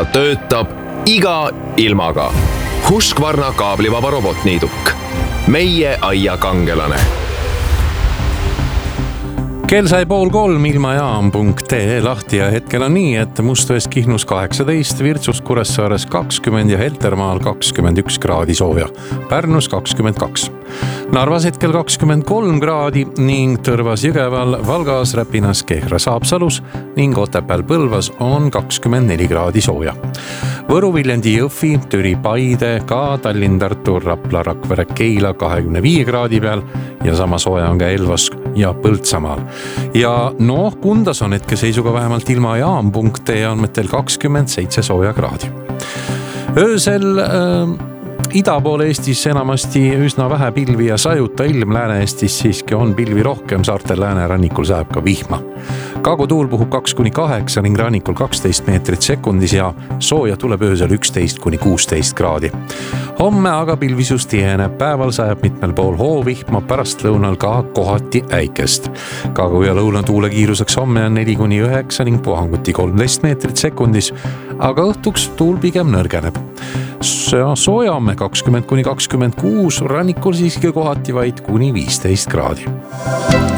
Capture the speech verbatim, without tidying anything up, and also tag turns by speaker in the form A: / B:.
A: töötab iga ilmaga. Husqvarna kaablivaba robotniiduk. Meie aia kangelane.
B: Kell sai pool kolm ilmajaam punkt ee lahti ja hetkel on nii, et Mustvees Kihnus kaheksateist, Virtsus Kuressaares kakskümmend ja Heltermaal kakskümmend üks kraadi sooja, Pärnus kakskümmend kaks. Narvas hetkel kakskümmend kolm kraadi ning Tõrvas Jõgeval, Valgas, Räpinas, Kehras, Haapsalus ning Otepääl Põlvas on kakskümmend neli kraadi sooja. Võru, Viljandi, Jõhvi, Türi, Paide, ka Tallinn, Tartu, Rapla, Rakvere, Keila kahekümne viie kraadi peal ja sama sooja on ka Elvas ja Põltsamaal. Ja noh, Kundas on hetkeseisuga vähemalt ilmajaam punkt ee andmetel kakskümmend seitse sooja kraadi. Öösel äh, ida pool Eestis enamasti üsna vähe pilvi ja sajuta ilm, Lääne-Eestis siiski on pilvi rohkem, saartel läänerannikul sajab ka vihma. Kaagutuul puhub kaks kuni kaheksa ning rannikul kaksteist meetrit sekundis ja sooja tuleb öösel üksteist kuni kuusteist kraadi. Homme aga pilvisus tiheneb, päeval sajab mitmel pool hoovihma, pärast lõunal ka kohati äikest. Kaagu ja lõuna tuule kiiruseks homme on neli kuni üheksa ning puhanguti kolmteist meetrit sekundis, aga õhtuks tuul pigem nõrgeneb. Sooja homme kakskümmend kuni kakskümmend kuus, rannikul siiski kohati vaid kuni viisteist kraadi.